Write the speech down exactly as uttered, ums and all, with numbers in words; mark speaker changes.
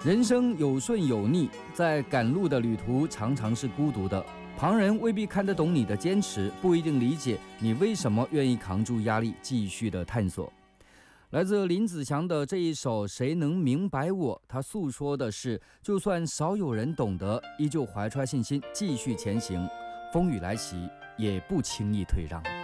Speaker 1: 人生有顺有逆，在赶路的旅途常常是孤独的。旁人未必看得懂你的坚持，不一定理解你为什么愿意扛住压力，继续的探索。来自林子祥的这一首《谁能明白我》，他诉说的是，就算少有人懂得，依旧怀揣信心继续前行。风雨来袭，也不轻易退让。